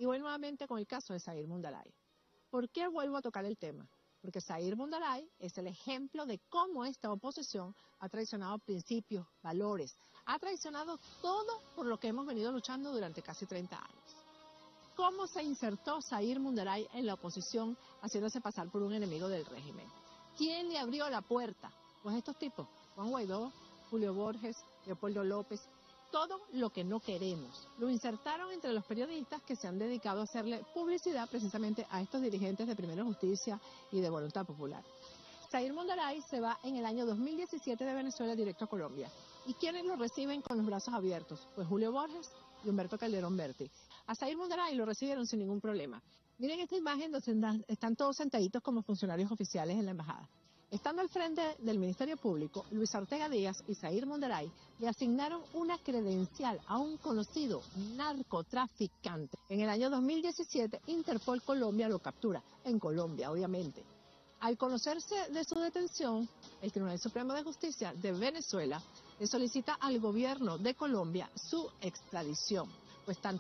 Y voy nuevamente con el caso de Zair Mundaray. ¿Por qué vuelvo a tocar el tema? Porque Zair Mundaray es el ejemplo de cómo esta oposición ha traicionado principios, valores, ha traicionado todo por lo que hemos venido luchando durante casi 30 años. ¿Cómo se insertó Zair Mundaray en la oposición haciéndose pasar por un enemigo del régimen? ¿Quién le abrió la puerta? Pues estos tipos, Juan Guaidó, Julio Borges, Leopoldo López, todo lo que no queremos. Lo insertaron entre los periodistas que se han dedicado a hacerle publicidad precisamente a estos dirigentes de Primera Justicia y de Voluntad Popular. Zair Mundaray se va en el año 2017 de Venezuela directo a Colombia. ¿Y quiénes lo reciben con los brazos abiertos? Pues Julio Borges y Humberto Calderón Berti. A Zair Mundaray lo recibieron sin ningún problema. Miren esta imagen donde están todos sentaditos como funcionarios oficiales en la embajada. Estando al frente del Ministerio Público, Luis Ortega Díaz y Zair Mundaray le asignaron una credencial a un conocido narcotraficante. En el año 2017, Interpol Colombia lo captura, en Colombia, obviamente. Al conocerse de su detención, el Tribunal Supremo de Justicia de Venezuela le solicita al gobierno de Colombia su extradición, pues tanto